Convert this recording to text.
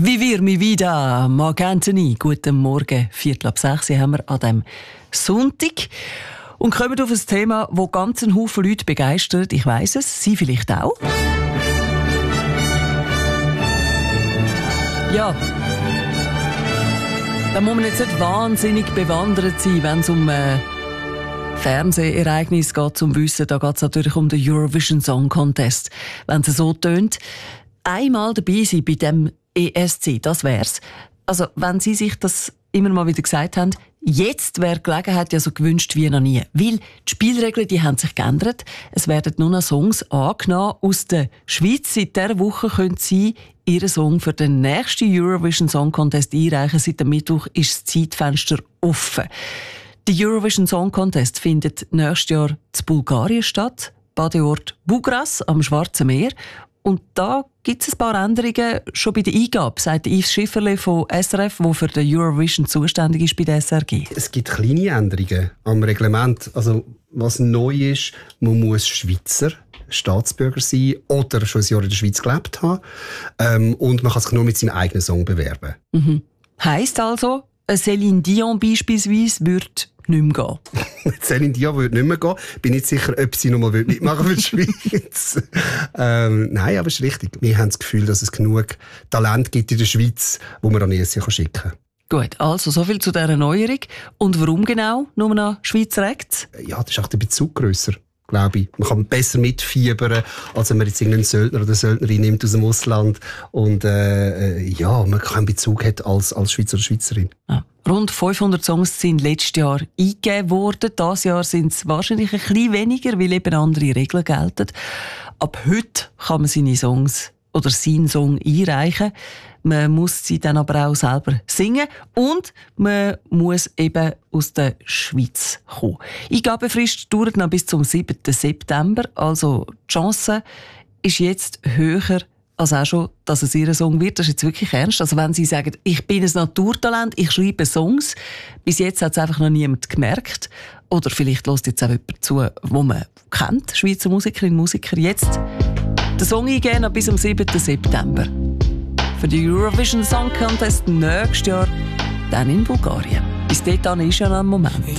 Wie wir mich wieder, Marc Anthony. Guten Morgen, 5:45 haben wir an diesem Sonntag. Und kommen auf ein Thema, das ganz einen Haufen Leute begeistert. Ich weiss es, Sie vielleicht auch. Ja, da muss man jetzt nicht wahnsinnig bewandert sein, wenn es um Fernsehereignis geht, zum Wissen. Da geht es natürlich um den Eurovision Song Contest. Wenn es so tönt, einmal dabei sein bei dem ESC, das wär's. Also, wenn Sie sich das immer mal wieder gesagt haben, jetzt wäre die Gelegenheit ja so gewünscht wie noch nie. Weil die Spielregeln, die haben sich geändert. Es werden nur noch Songs angenommen aus der Schweiz. Seit dieser Woche können Sie Ihren Song für den nächsten Eurovision Song Contest einreichen. Seit dem Mittwoch ist das Zeitfenster offen. Der Eurovision Song Contest findet nächstes Jahr in Bulgarien statt, Badeort Bugras am Schwarzen Meer. Und da gibt es ein paar Änderungen schon bei der Eingabe, sagt Yves Schifferle von SRF, der für den Eurovision zuständig ist bei der SRG. Es gibt kleine Änderungen am Reglement. Also, was neu ist, man muss Schweizer Staatsbürger sein oder schon ein Jahr in der Schweiz gelebt haben. Und man kann sich nur mit seinem eigenen Song bewerben. Heisst also, Céline Dion beispielsweise würde nicht mehr gehen. Céline Dion würde nicht mehr gehen. Bin nicht sicher, ob sie noch mal mitmachen für die Schweiz. Nein, aber es ist richtig. Wir haben das Gefühl, dass es genug Talent gibt in der Schweiz, wo man an ESC schicken kann. Gut, also so viel zu dieser Neuerung. Und warum genau nur noch Schweizer Acts? Ja, das ist auch der Bezug grösser, glaube ich. Man kann besser mitfiebern, als wenn man jetzt irgendeinen Söldner oder Söldnerin nimmt aus dem Ausland und ja, man keinen Bezug hat als Schweizer oder Schweizerin. Ja. Rund 500 Songs sind letztes Jahr eingegeben worden. Dieses Jahr sind es wahrscheinlich ein bisschen weniger, weil eben andere Regeln gelten. Ab heute kann man seine Songs oder seinen Song einreichen. Man muss sie dann aber auch selber singen und man muss eben aus der Schweiz kommen. Eingabefrist dauert noch bis zum 7. September, also die Chance ist jetzt höher als auch schon, dass es ihr Song wird. Das ist jetzt wirklich ernst. Also wenn Sie sagen, ich bin ein Naturtalent, ich schreibe Songs, bis jetzt hat es einfach noch niemand gemerkt. Oder vielleicht hört jetzt auch jemand zu, wo man kennt, Schweizer Musikerinnen und Musiker. Jetzt den Song eingeben bis am 7. September. Für den Eurovision Song Contest nächstes Jahr dann in Bulgarien. Bis dahin ist ja noch ein Moment.